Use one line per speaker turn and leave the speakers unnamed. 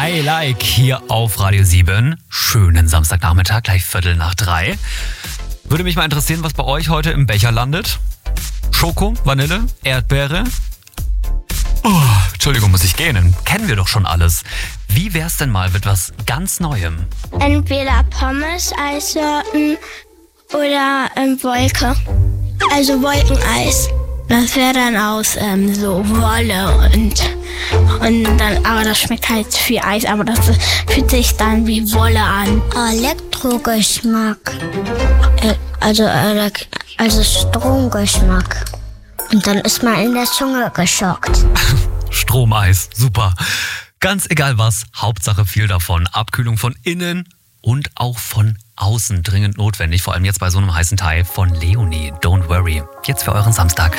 I Like hier auf Radio 7. Schönen Samstagnachmittag, gleich 2:45. Würde mich mal interessieren, was bei euch heute im Becher landet. Schoko, Vanille, Erdbeere. Entschuldigung, muss ich gähnen. Kennen wir doch schon alles. Wie wär's denn mal mit was ganz Neuem?
Entweder Pommes, Eissorten oder Wolke. Also Wolkeneis. Das wäre dann aus so Wolle und dann, aber das schmeckt halt wie Eis, aber das fühlt sich dann wie Wolle an. Elektrogeschmack. Also Stromgeschmack. Und dann ist man in der Zunge geschockt.
Stromeis, super. Ganz egal was, Hauptsache viel davon. Abkühlung von innen und auch von außen dringend notwendig. Vor allem jetzt bei so einem heißen Teil von Leonie. Don't worry. Jetzt für euren Samstag.